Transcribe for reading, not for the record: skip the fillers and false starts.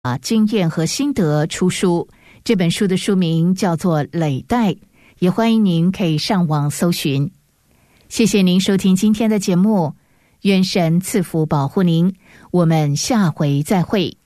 经验和心得出书，这本书的书名叫做《累代》，也欢迎您可以上网搜寻。谢谢您收听今天的节目，愿神赐福保护您，我们下回再会。